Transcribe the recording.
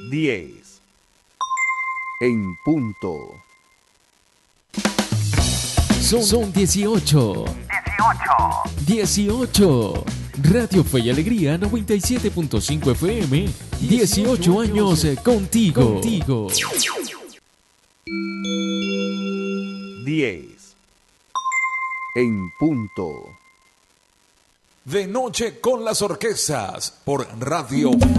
10 en punto. Son 18. 18. Radio Fe y Alegría 97.5 FM. 18 años contigo. 10 en punto. De noche con las orquestas por Radio